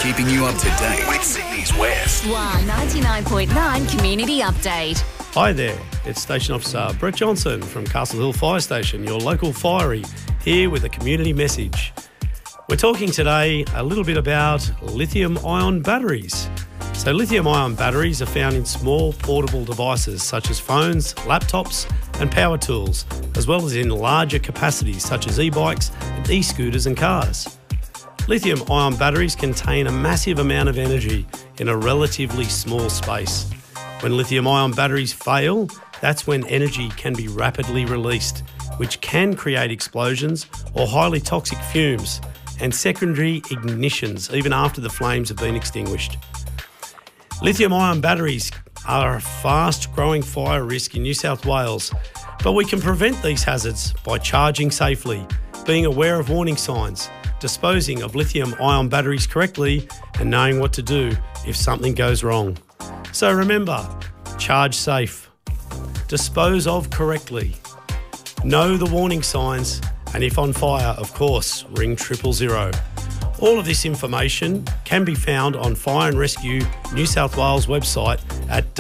keeping you up to date with Sydney's West. SWA 99.9 Community Update. Hi there, it's Station Officer Brett Johnson from Castle Hill Fire Station, your local fiery, here with a community message. We're talking today a little bit about lithium-ion batteries. So lithium-ion batteries are found in small portable devices such as phones, laptops and power tools, as well as in larger capacities such as e-bikes and e-scooters and cars. Lithium-ion batteries contain a massive amount of energy in a relatively small space. When lithium-ion batteries fail, that's when energy can be rapidly released, which can create explosions or highly toxic fumes and secondary ignitions even after the flames have been extinguished. Lithium-ion batteries are a fast-growing fire risk in New South Wales, but we can prevent these hazards by charging safely, being aware of warning signs, disposing of lithium-ion batteries correctly, and knowing what to do if something goes wrong. So remember, charge safe, dispose of correctly, know the warning signs, and if on fire, of course, ring 000. All of this information can be found on Fire and Rescue New South Wales website at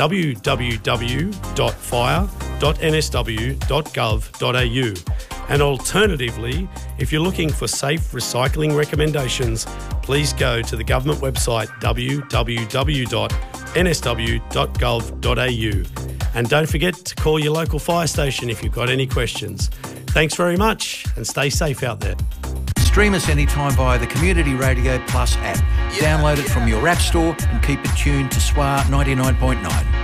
www.fire.nsw.gov.au. And alternatively, if you're looking for safe recycling recommendations, please go to the government website www.nsw.gov.au. And don't forget to call your local fire station if you've got any questions. Thanks very much and stay safe out there. Stream us anytime via the Community Radio Plus app. Download it from your app store and keep it tuned to SWA 99.9.